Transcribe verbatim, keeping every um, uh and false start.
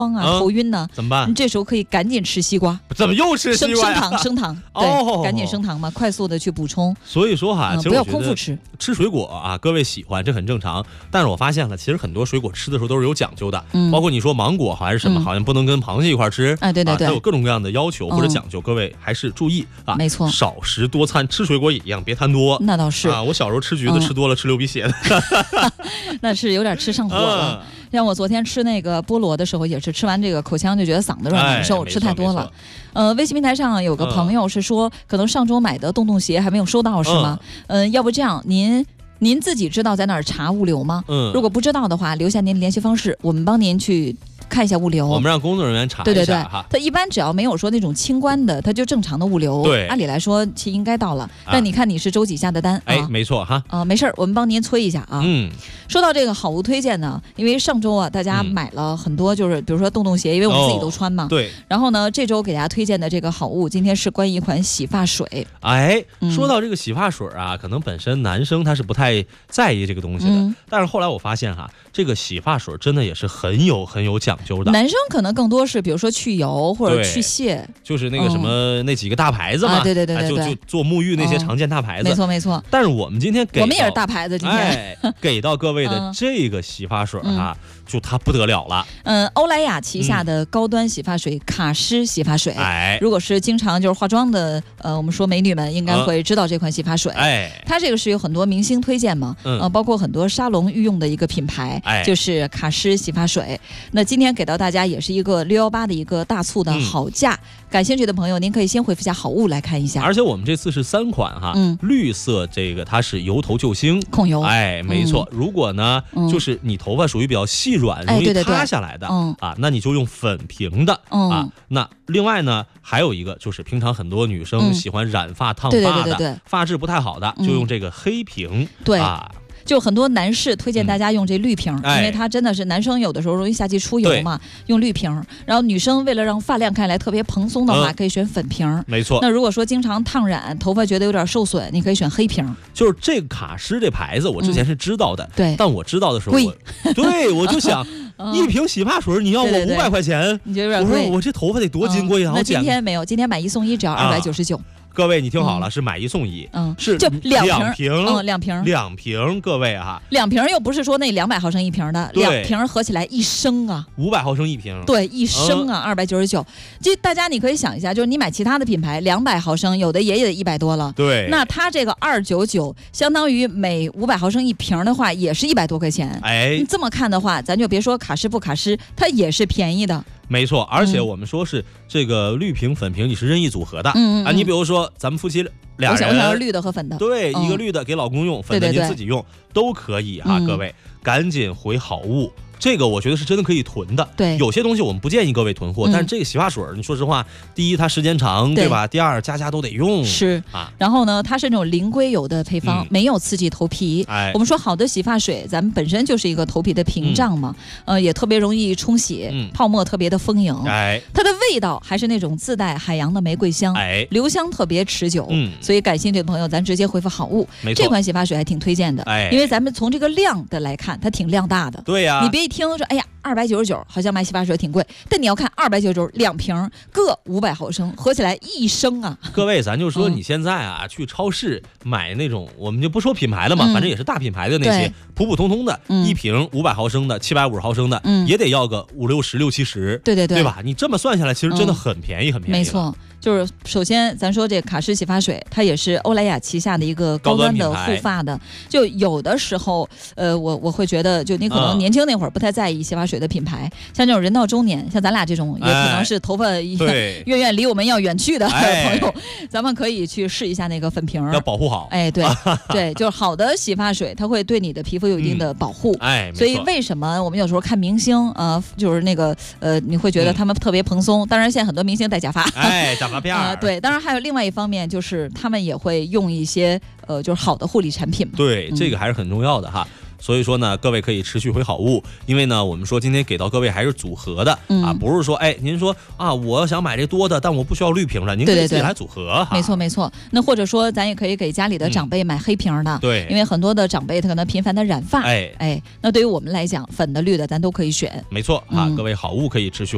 啊， 嗯头晕呢， 怎么办？ 你这时候可以赶紧吃西瓜， 怎么又吃西瓜呀？ 升升糖，升糖，对， 哦赶紧升糖嘛，快速的去补充。 所以说哈， 嗯不要其实我觉得空腹吃。 吃水果啊，各位喜欢这很正常。但是我发现了，其实很多水果吃的时候都是有讲究的， 嗯包括你说芒果还是什么， 嗯好像不能跟螃蟹一块吃， 哎对对对啊它有各种各样的要求嗯或者讲究，各位还是注意啊。 没错少食多餐，吃水果也一样，别贪多。 那倒是， 啊，我小时候吃橘子嗯吃多了，吃流鼻血的。 那是有点吃上火了。像我昨天吃那个菠萝的时候，也是吃完这个口腔就觉得嗓子有点难受， 哎吃太多了没错。 呃，微信平台上有个朋友是说，可能上周买的洞洞鞋还没有收到，是吗？嗯、呃，要不这样，您您自己知道在哪儿查物流吗？ 嗯， 如果不知道的话，留下您的联系方式，我们帮您去看一下物流。 我们让工作人员查一下对对对哈。 它一般只要没有说那种清关的，它就正常的物流。 对按理来说其实应该到了。 啊但你看你是周几下的单？ 哎， 啊没错哈。 啊，没事儿，我们帮您催一下啊。 嗯， 说到这个好物推荐呢，因为上周啊，大家买了很多，就是比如说洞洞鞋，因为我们自己都穿嘛。 哦、对。 然后呢，这周给大家推荐的这个好物，今天是关于一款洗发水。 哎， 嗯、 说到这个洗发水啊，可能本身男生他是不太在意这个东西的， 嗯、 但是后来我发现哈，这个洗发水真的也是很有很有讲究的。 男生可能更多是，比如说去油或者去屑， 就是那个什么、嗯、那几个大牌子嘛， 啊、对对对对对，就就做沐浴那些常见大牌子， 嗯、没错没错。 但是我们今天给我们也是大牌子，今天、 哎、给到各位的这个洗发水啊， 嗯、 就它不得了了。 嗯，欧莱雅旗下的高端洗发水、嗯、卡诗洗发水， 哎， 如果是经常就是化妆的，呃，我们说美女们应该会知道这款洗发水。 哎， 它这个是有很多明星推荐嘛， 嗯、 呃，包括很多沙龙御用的一个品牌， 哎， 就是卡诗洗发水。那今天给到大家也是一个六幺八的一个大促的好价，嗯、感兴趣的朋友您可以先回复一下好物来看一下。 而且我们这次是三款哈， 嗯， 绿色这个它是油头救星控油， 哎，没错。 嗯、 如果呢、嗯，就是你头发属于比较细软、 哎、 容易塌下来的， 嗯啊，那你就用粉平的、 嗯、 啊。那另外呢，还有一个就是平常很多女生喜欢染发、烫发的， 对对对对对， 发质不太好的， 嗯、 就用这个黑瓶， 对啊。 就很多男士推荐大家用这绿瓶、嗯，因为它真的是男生有的时候容易夏季出油嘛，用绿瓶。然后女生为了让发量看起来特别蓬松的话，嗯、可以选粉瓶。 没错。 那如果说经常烫染，头发觉得有点受损，你可以选黑瓶。 就是这个卡诗这牌子，我之前是知道的， 嗯、对。 但我知道的时候，我对我就想，一瓶洗发水你要我五百块钱， 你觉得有点贵？ 我说我这头发得多金贵啊！ 嗯、那今天没有，今天买一送一只要二百九十九。 各位，你听好了，嗯、是买一送一， 嗯， 是就两瓶， 瓶，嗯，两瓶， 两瓶，各位哈， 两瓶又不是说那两百毫升一瓶的，两瓶合起来一升啊， 五百毫升一瓶， 对，一升啊，二百九十九。就大家你可以想一下，就是你买其他的品牌，两百毫升，有的也得一百多了， 对， 那它这个二九九，相当于每五百毫升一瓶的话，也是一百多块钱。 哎， 你这么看的话，咱就别说卡诗不卡诗，它也是便宜的。 没错，而且我们说是这个绿瓶、粉瓶，你是任意组合的， 嗯嗯啊，你比如说咱们夫妻俩人， 我想我想要绿的和粉的， 对， 嗯、 一个绿的给老公用，粉的您自己用，对对对都可以哈、啊嗯，各位赶紧回好物。这个我觉得是真的可以囤的， 对， 有些东西我们不建议各位囤货，嗯、但是这个洗发水，你说实话，第一它时间长， 对, 对吧？第二家家都得用， 是啊。 然后呢，它是那种零硅油的配方，嗯、没有刺激头皮。 哎， 我们说好的洗发水，咱们本身就是一个头皮的屏障嘛，嗯、呃，也特别容易冲洗， 嗯、 泡沫特别的丰盈。 哎， 它的味道还是那种自带海洋的玫瑰香， 哎， 留香特别持久。 嗯， 所以感兴趣的朋友，咱直接回复好物。 没错， 这款洗发水还挺推荐的， 哎， 因为咱们从这个量的来看，它挺量大的。 对呀、啊， 你别一听说，哎呀。二百九十九，好像买洗发水挺贵，但你要看二百九十九两瓶各五百毫升，合起来一升啊！ 各位，咱就说你现在啊，嗯、去超市买那种，我们就不说品牌了嘛，嗯、反正也是大品牌的那些，普普通通的， 嗯、 一瓶五百毫升的、七百五十毫升的， 嗯、 也得要个五六十、六七十， 对对对， 对吧？你这么算下来，其实真的很便宜，嗯、很便宜。 没错，就是首先咱说这卡诗洗发水，它也是欧莱雅旗下的一个高端的护发的。就有的时候，呃，我我会觉得，就你可能年轻那会儿不太在意洗发水的品牌。嗯像这种人到中年，像咱俩这种也可能是头发远远离我们要远去的朋友，哎、咱们可以去试一下那个粉瓶， 要保护好。 哎，对对，就是好的洗发水，它会对你的皮肤有一定的保护。 嗯、哎， 所以为什么我们有时候看明星啊、呃，就是那个呃，你会觉得他们特别蓬松？嗯、当然，现在很多明星戴假发， 哎，假发片儿、 呃。对，当然还有另外一方面，就是他们也会用一些呃，就是好的护理产品嘛。 对， 嗯、 这个还是很重要的哈。所以说呢，各位可以持续回好物，因为呢，我们说今天给到各位还是组合的、 嗯、 啊，不是说哎，您说啊，我想买这多的，但我不需要绿瓶了，您可以自己来组合哈。 没错没错，那或者说咱也可以给家里的长辈买黑瓶的， 嗯、对， 因为很多的长辈他可能频繁的染发， 哎哎，那对于我们来讲，粉的绿的咱都可以选。 没错啊， 嗯、 各位好物可以持续。